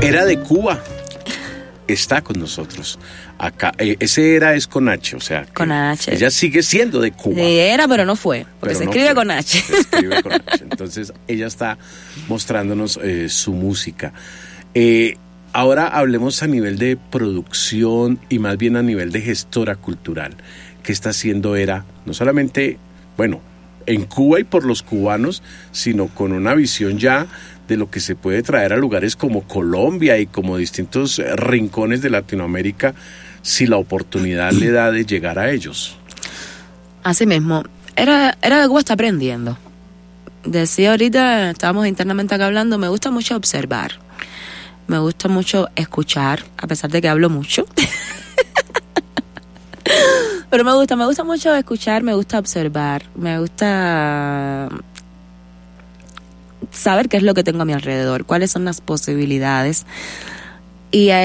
Era de Cuba. Está con nosotros. Acá, ese era es con H, o sea, con H. Ella sigue siendo de Cuba. Era, pero no fue, porque Pero se no escribe fue. con H. Se escribe con H. Entonces, ella está mostrándonos su música. Ahora hablemos a nivel de producción y más bien a nivel de gestora cultural. ¿Qué está haciendo Era? No solamente, bueno, en Cuba y por los cubanos, sino con una visión ya de lo que se puede traer a lugares como Colombia y como distintos rincones de Latinoamérica, si la oportunidad le da de llegar a ellos. Así mismo, Era de Cuba está aprendiendo. Decía ahorita, estábamos internamente acá hablando, me gusta mucho observar. Me gusta mucho escuchar, a pesar de que hablo mucho. Pero me gusta mucho escuchar, me gusta observar, me gusta saber qué es lo que tengo a mi alrededor, cuáles son las posibilidades. Y